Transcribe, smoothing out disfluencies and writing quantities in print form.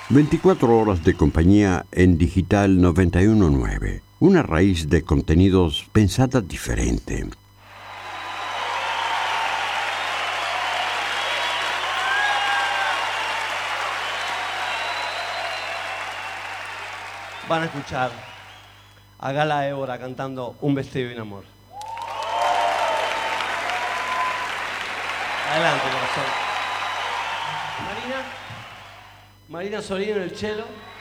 24 horas de compañía en Digital 919. Una raíz de contenidos pensada diferente. Van a escuchar a Gala Évora cantando Un vestido y un amor. Adelante, corazón. Marina Sorino en el cello.